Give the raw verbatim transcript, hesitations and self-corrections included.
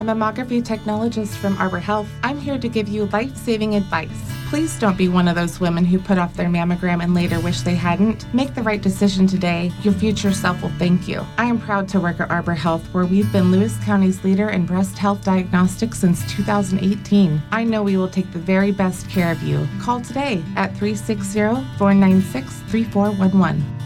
I'm a mammography technologist from Arbor Health. I'm here to give you life-saving advice. Please don't be one of those women who put off their mammogram and later wish they hadn't. Make the right decision today. Your future self will thank you. I am proud to work at Arbor Health, where we've been Lewis County's leader in breast health diagnostics since two thousand eighteen. I know we will take the very best care of you. Call today at three six zero, four nine six, three four one one.